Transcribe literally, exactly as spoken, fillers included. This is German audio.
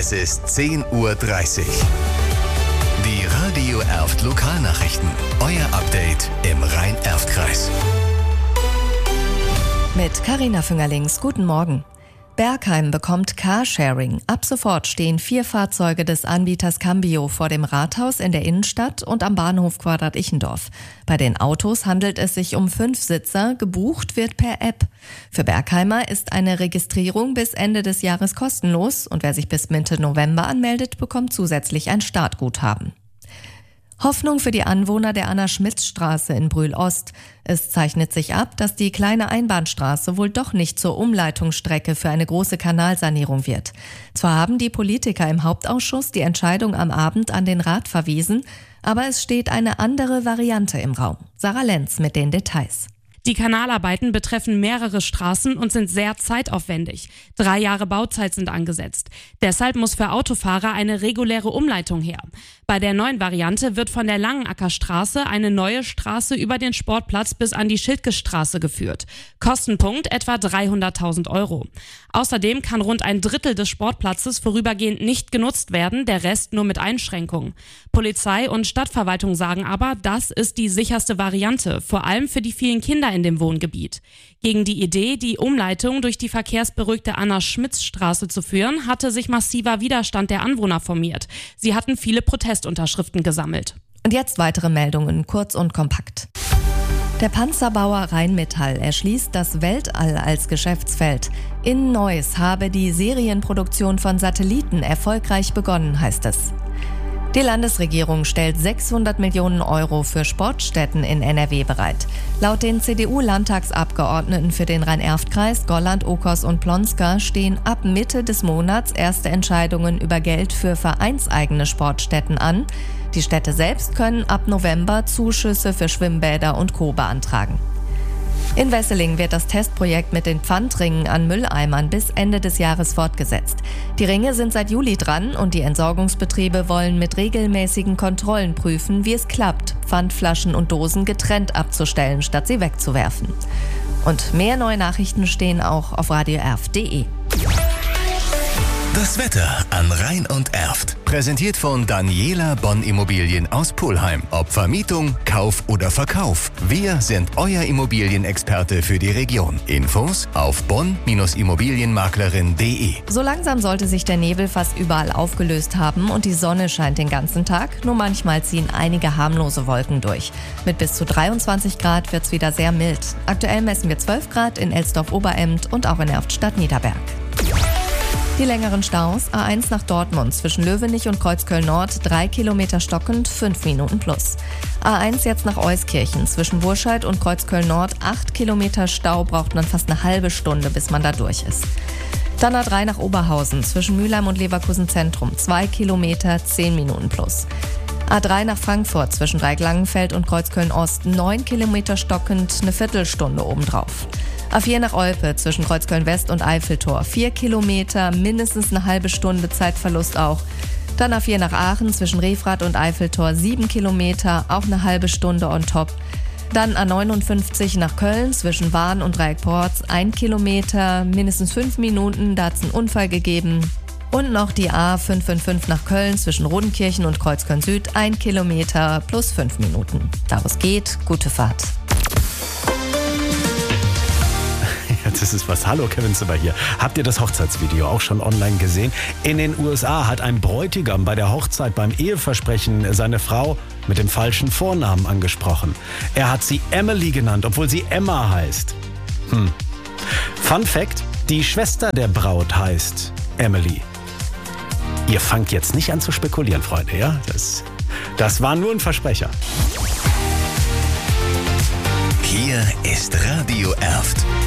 Es ist zehn Uhr dreißig. Die Radio Erft Lokalnachrichten. Euer Update im Rhein-Erft-Kreis. Mit Carina Füngerlings, guten Morgen. Bergheim bekommt Carsharing. Ab sofort stehen vier Fahrzeuge des Anbieters Cambio vor dem Rathaus in der Innenstadt und am Bahnhof Quadrat-Ichendorf. Bei den Autos handelt es sich um Fünfsitzer, gebucht wird per App. Für Bergheimer ist eine Registrierung bis Ende des Jahres kostenlos und wer sich bis Mitte November anmeldet, bekommt zusätzlich ein Startguthaben. Hoffnung für die Anwohner der Anna-Schmitz-Straße in Brühl-Ost. Es zeichnet sich ab, dass die kleine Einbahnstraße wohl doch nicht zur Umleitungsstrecke für eine große Kanalsanierung wird. Zwar haben die Politiker im Hauptausschuss die Entscheidung am Abend an den Rat verwiesen, aber es steht eine andere Variante im Raum. Sarah Lenz mit den Details. Die Kanalarbeiten betreffen mehrere Straßen und sind sehr zeitaufwendig. Drei Jahre Bauzeit sind angesetzt. Deshalb muss für Autofahrer eine reguläre Umleitung her. Bei der neuen Variante wird von der Langenackerstraße eine neue Straße über den Sportplatz bis an die Schildkestraße geführt. Kostenpunkt etwa dreihunderttausend Euro. Außerdem kann rund ein Drittel des Sportplatzes vorübergehend nicht genutzt werden, der Rest nur mit Einschränkungen. Polizei und Stadtverwaltung sagen aber, das ist die sicherste Variante, vor allem für die vielen Kinder in dem Wohngebiet. Gegen die Idee, die Umleitung durch die verkehrsberuhigte Anna-Schmitz-Straße zu führen, hatte sich massiver Widerstand der Anwohner formiert. Sie hatten viele Protestunterschriften gesammelt. Und jetzt weitere Meldungen, kurz und kompakt. Der Panzerbauer Rheinmetall erschließt das Weltall als Geschäftsfeld. In Neuss habe die Serienproduktion von Satelliten erfolgreich begonnen, heißt es. Die Landesregierung stellt sechshundert Millionen Euro für Sportstätten in N R W bereit. Laut den C D U-Landtagsabgeordneten für den Rhein-Erft-Kreis, Golland, Okos und Plonska stehen ab Mitte des Monats erste Entscheidungen über Geld für vereinseigene Sportstätten an. Die Städte selbst können ab November Zuschüsse für Schwimmbäder und Co. beantragen. In Wesseling wird das Testprojekt mit den Pfandringen an Mülleimern bis Ende des Jahres fortgesetzt. Die Ringe sind seit Juli dran und die Entsorgungsbetriebe wollen mit regelmäßigen Kontrollen prüfen, wie es klappt, Pfandflaschen und Dosen getrennt abzustellen, statt sie wegzuwerfen. Und mehr neue Nachrichten stehen auch auf radio erft punkt de. Das Wetter an Rhein und Erft. Präsentiert von Daniela Bonn Immobilien aus Pulheim. Ob Vermietung, Kauf oder Verkauf. Wir sind euer Immobilienexperte für die Region. Infos auf bonn immobilienmaklerin punkt de. So langsam sollte sich der Nebel fast überall aufgelöst haben und die Sonne scheint den ganzen Tag. Nur manchmal ziehen einige harmlose Wolken durch. Mit bis zu dreiundzwanzig Grad wird's wieder sehr mild. Aktuell messen wir zwölf Grad in Elsdorf-Oberemt und auch in Erft-Stadt-Niederberg. Die längeren Staus: A eins nach Dortmund zwischen Löwenich und Kreuzköln-Nord, drei Kilometer stockend, fünf Minuten plus. A eins jetzt nach Euskirchen zwischen Burscheid und Kreuzköln-Nord, acht Kilometer Stau, braucht man fast eine halbe Stunde, bis man da durch ist. Dann A drei nach Oberhausen zwischen Mülheim und Leverkusen Zentrum, zwei Kilometer, zehn Minuten plus. A drei nach Frankfurt zwischen Dreieck-Langenfeld und Kreuzköln-Ost, neun Kilometer stockend, eine Viertelstunde obendrauf. A vier nach Olpe zwischen Kreuzköln-West und Eiffeltor, vier Kilometer, mindestens eine halbe Stunde, Zeitverlust auch. Dann A vier nach Aachen zwischen Refrath und Eiffeltor, sieben Kilometer, auch eine halbe Stunde on top. Dann A neunundfünfzig nach Köln zwischen Wahn und Dreieckporz, ein Kilometer, mindestens fünf Minuten, da hat es einen Unfall gegeben. Und noch die A fünf fünf fünf nach Köln zwischen Rodenkirchen und Kreuzköln Süd, ein Kilometer plus fünf Minuten. Da wo es geht, gute Fahrt. Das ist was. Hallo, Kevin Zimmer hier. Habt ihr das Hochzeitsvideo auch schon online gesehen? In den U S A hat ein Bräutigam bei der Hochzeit beim Eheversprechen seine Frau mit dem falschen Vornamen angesprochen. Er hat sie Emily genannt, obwohl sie Emma heißt. Hm. Fun Fact: Die Schwester der Braut heißt Emily. Ihr fangt jetzt nicht an zu spekulieren, Freunde, ja? Das, das war nur ein Versprecher. Hier ist Radio Erft.